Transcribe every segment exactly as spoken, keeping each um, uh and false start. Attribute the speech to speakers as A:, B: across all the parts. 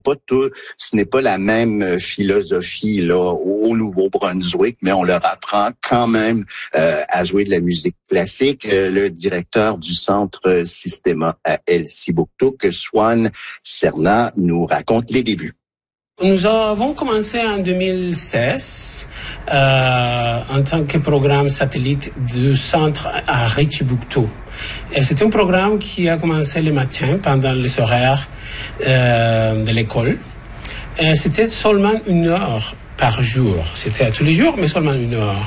A: pas tout, ce n'est pas la même philosophie là au, au Nouveau-Brunswick, mais on leur apprend quand même euh, à jouer de la musique classique. Euh, le directeur du centre Systema à Elsipogtog, Swan Serna, nous raconte les débuts.
B: Nous avons commencé en deux mille seize euh, en tant que programme satellite du centre à Richibouctou. Et c'est un programme qui a commencé le matin pendant les horaires euh, de l'école. Et c'était seulement une heure par jour. C'était à tous les jours, mais seulement une heure.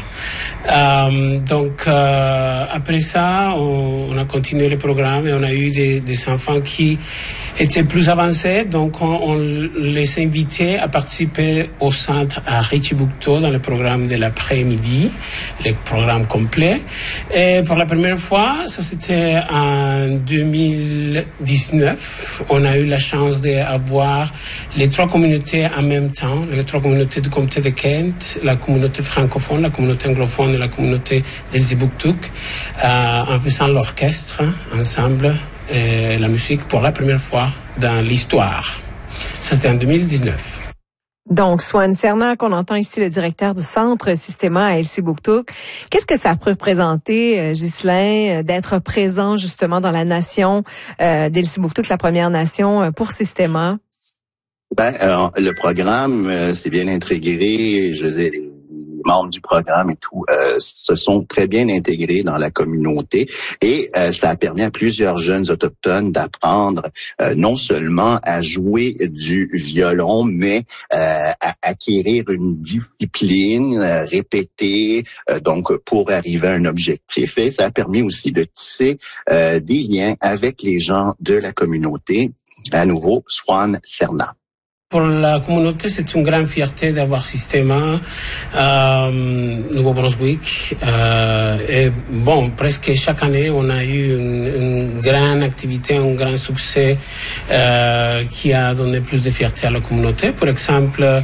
B: Euh, donc, euh, après ça, on, on a continué le programme et on a eu des, des enfants qui étaient plus avancés. Donc, on, on les invitait à participer au centre à Richibouctou dans le programme de l'après-midi, le programme complet. Et pour la première fois, ça c'était en deux mille dix-neuf, on a eu la chance d'avoir les trois communautés en même temps, les trois communautés du comté de Kent, la communauté francophone, la communauté anglophone et la communauté d'Elsipogtog, euh, en faisant l'orchestre ensemble et la musique pour la première fois dans l'histoire. Ça, c'était en deux mille dix-neuf.
C: Donc, Swan Serna, qu'on entend ici, le directeur du centre Systema à Elsipogtog. Qu'est-ce que ça peut représenter, Ghislain, d'être présent justement dans la nation euh, d'Elsipogtog, la Première Nation, pour Systema?
A: Ben, euh, le programme, euh, c'est bien intégré. Je veux dire, les membres du programme et tout euh, se sont très bien intégrés dans la communauté et euh, ça a permis à plusieurs jeunes autochtones d'apprendre euh, non seulement à jouer du violon, mais euh, à acquérir une discipline, euh, répéter, euh, donc pour arriver à un objectif. Et ça a permis aussi de tisser euh, des liens avec les gens de la communauté. À nouveau, Swan Serna.
B: Pour la communauté, c'est une grande fierté d'avoir Systema euh, Nouveau-Brunswick. Euh, et bon, presque chaque année, on a eu une, une grande activité, un grand succès euh, qui a donné plus de fierté à la communauté. Par exemple, euh,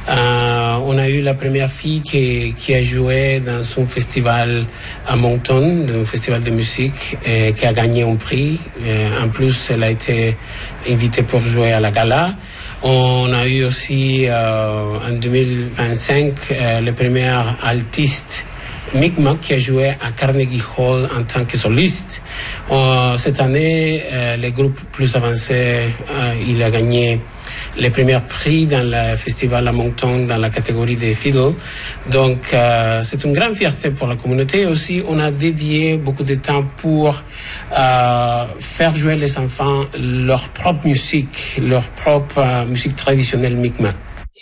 B: on a eu la première fille qui, qui a joué dans un festival à Moncton, un festival de musique, et qui a gagné un prix. Et en plus, elle a été invitée pour jouer à la gala. On a eu aussi euh, en deux mille vingt-cinq euh, le premier artiste Mi'kmaq qui a joué à Carnegie Hall en tant que soliste. Euh, cette année, euh, le groupe plus avancé, euh, il a gagné les premiers prix dans le festival à Moncton dans la catégorie des fiddle. Donc, euh, c'est une grande fierté pour la communauté. Aussi, on a dédié beaucoup de temps pour euh, faire jouer les enfants leur propre musique, leur propre euh, musique traditionnelle Mi'kmaq.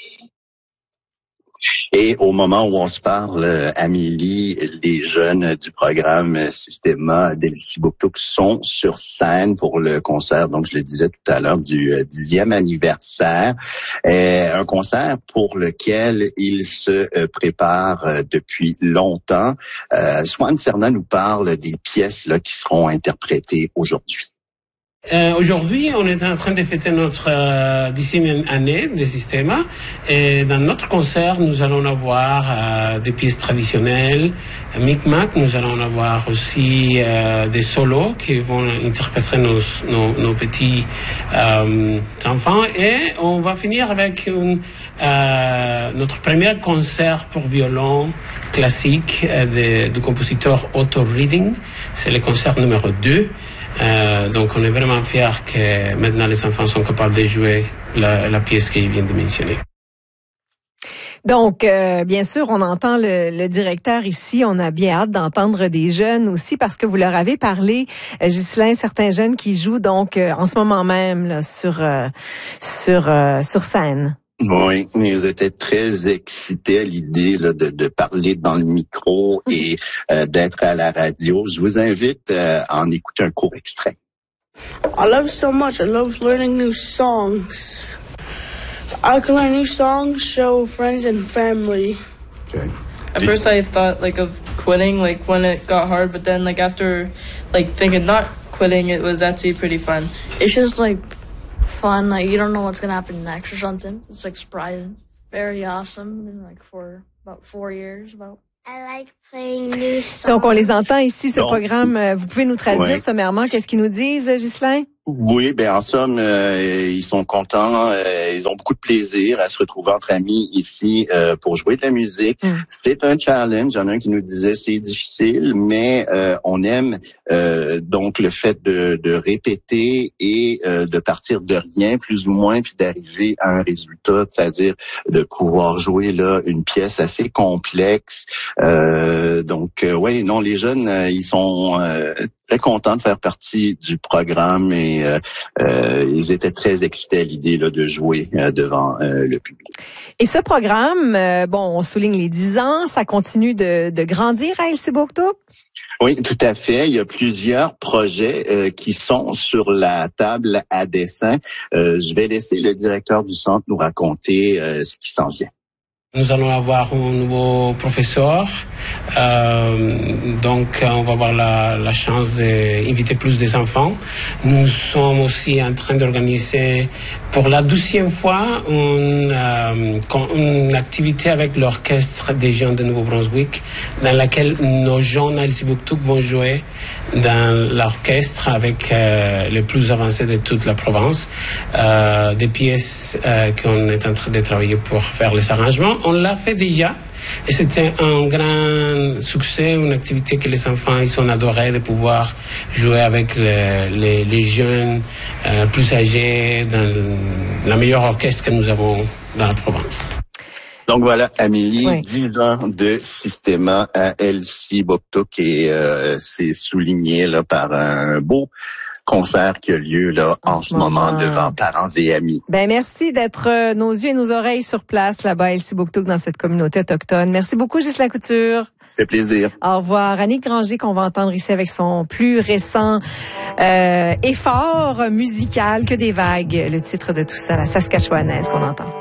A: Et au moment où on se parle, euh, Amélie, les jeunes du programme Systema d'Elsipogtog sont sur scène pour le concert, donc je le disais tout à l'heure, du euh, dixième anniversaire. Euh, un concert pour lequel ils se euh, préparent euh, depuis longtemps. Euh, Swan Serna nous parle des pièces là qui seront interprétées aujourd'hui.
B: Euh, aujourd'hui, on est en train de fêter notre euh, dixième année de Systema et dans notre concert, nous allons avoir euh, des pièces traditionnelles Mi'kmaq, nous allons avoir aussi euh, des solos qui vont interpréter nos, nos, nos petits euh, enfants et on va finir avec une, euh, notre premier concert pour violon classique euh, de, du compositeur Otto Reading. C'est le concert numéro deux. Euh, donc on est vraiment fiers que maintenant les enfants sont capables de jouer la, la pièce qu'il vient de mentionner.
C: Donc, euh, bien sûr, on entend le, le directeur ici. On a bien hâte d'entendre des jeunes aussi parce que vous leur avez parlé, euh, Ghislain, certains jeunes qui jouent donc euh, en ce moment même là, sur euh, sur euh, sur scène.
A: Oui, ils étaient très excités à l'idée là, de, de parler dans le micro et euh, d'être à la radio. Je vous invite euh, à en écouter un court extrait.
D: I love so much. I love learning new songs. I can learn new songs, show friends and family.
A: Okay.
E: At first I thought like of quitting like when it got hard, but then like after like thinking not quitting, it was actually pretty fun.
F: It's just like fun, like you don't know what's gonna happen next or something. It's like surprising. Very awesome. Been like for about four years about.
G: I like playing new songs.
C: Donc on les entend ici, ce
A: Donc,
C: programme. Vous pouvez nous traduire
A: ouais.
C: sommairement qu'est-ce qu'ils nous disent, Ghislain?
A: Oui, ben en somme, euh, ils sont contents, euh, ils ont beaucoup de plaisir à se retrouver entre amis ici euh, pour jouer de la musique. Mm. C'est un challenge, il y en a un qui nous disait c'est difficile, mais euh, on aime euh, donc le fait de, de répéter et euh, de partir de rien plus ou moins, puis d'arriver à un résultat, c'est-à-dire de pouvoir jouer là une pièce assez complexe. Euh, donc euh, oui, non, les jeunes, euh, ils sont euh, très contents de faire partie du programme et euh, euh, ils étaient très excités à l'idée là, de jouer euh, devant euh, le public.
C: Et ce programme, euh, bon, on souligne les dix ans, ça continue de, de grandir à Elsipogtog?
A: Oui, tout à fait. Il y a plusieurs projets euh, qui sont sur la table à dessin. Euh, je vais laisser le directeur du centre nous raconter euh, ce qui s'en vient.
B: Nous allons avoir un nouveau professeur, euh, donc on va avoir la, la chance d'inviter plus des enfants. Nous sommes aussi en train d'organiser pour la douzième fois une, euh, une activité avec l'orchestre des jeunes de Nouveau-Brunswick, dans laquelle nos jeunes à Elsipogtog vont jouer dans l'orchestre avec euh, les plus avancés de toute la province, euh, des pièces euh, qu'on est en train de travailler pour faire les arrangements. On l'a fait déjà et c'était un grand succès, une activité que les enfants ils ont adoré de pouvoir jouer avec les, les, les jeunes euh, plus âgés dans la meilleure orchestre que nous avons dans la province.
A: Donc voilà, Amélie,
C: oui.
A: dix ans de Systema à Elsipogtog et euh, c'est souligné là par un beau concert qui a lieu là en, en ce moment, moment devant parents et amis.
C: Ben merci d'être euh, nos yeux et nos oreilles sur place là-bas à Elsipogtog dans cette communauté autochtone. Merci beaucoup, Ghislain Couture.
A: C'est plaisir.
C: Au revoir. Annick Granger qu'on va entendre ici avec son plus récent euh, effort musical que des vagues. Le titre de tout ça, la Saskatchewanaise qu'on entend.